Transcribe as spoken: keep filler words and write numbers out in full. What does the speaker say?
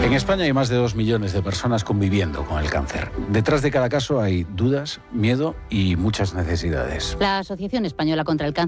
En España hay más de dos millones de personas conviviendo con el cáncer. Detrás de cada caso hay dudas, miedo y muchas necesidades. La Asociación Española contra el Cáncer